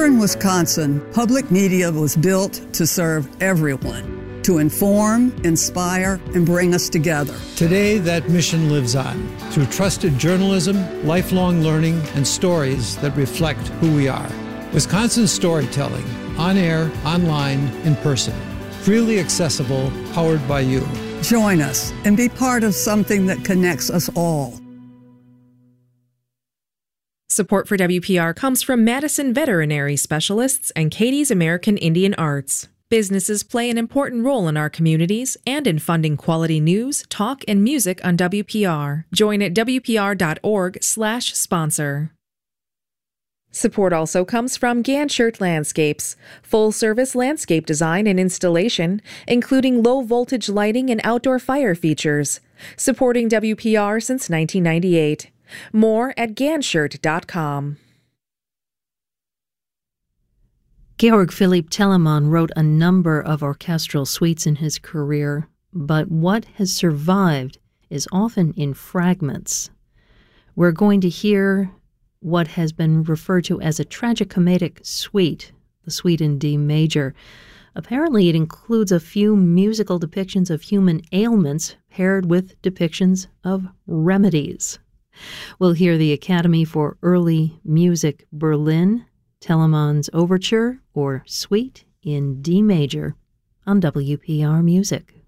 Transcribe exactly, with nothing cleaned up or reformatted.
Here in Wisconsin, public media was built to serve everyone, to inform, inspire, and bring us together. Today, that mission lives on through trusted journalism, lifelong learning, and stories that reflect who we are. Wisconsin storytelling, on air, online, in person. Freely accessible, powered by you. Join us and be part of something that connects us all. Support for W P R comes from Madison Veterinary Specialists and Katie's American Indian Arts. Businesses play an important role in our communities and in funding quality news, talk, and music on W P R. Join at W P R dot org slash sponsor. Support also comes from Ganshert Landscapes, full-service landscape design and installation, including low-voltage lighting and outdoor fire features, supporting W P R since nineteen ninety-eight. More at ganshert dot com. Georg Philipp Telemann wrote a number of orchestral suites in his career, but what has survived is often in fragments. We're going to hear what has been referred to as a tragicomedic suite, the suite in D major. Apparently it includes a few musical depictions of human ailments paired with depictions of remedies. We'll hear the Academy for Early Music Berlin, Telemann's Overture or Suite in D major on W P R Music.